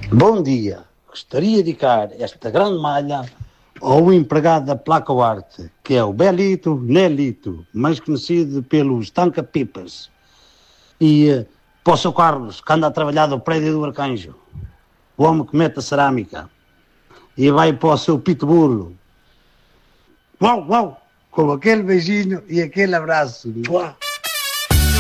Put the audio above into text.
Bom dia. Gostaria de dedicar esta grande malha ao empregado da Placa Arte, que é o Belito Nelito, mais conhecido pelos Tanca-Pipas. E para o seu Carlos, que anda a trabalhar no prédio do Arcanjo, o homem que mete a cerâmica. E vai para o seu Pitbull. Uau, uau! Com aquele beijinho e aquele abraço. Uau!